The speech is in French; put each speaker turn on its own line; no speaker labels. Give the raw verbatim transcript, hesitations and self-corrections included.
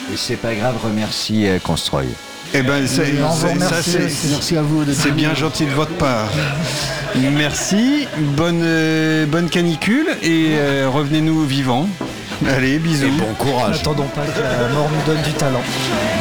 Et c'est pas grave, remercie euh, Constroy.
Eh ben, c'est,
Non, vous
c'est-
remerciez,
ça, c'est,
c'est- merci à vous.
c'est bien gentil de votre part. Merci, bonne, euh, bonne canicule et euh, revenez-nous vivants. Allez, bisous.
Et bon courage.
N'attendons pas que la mort nous donne du talent.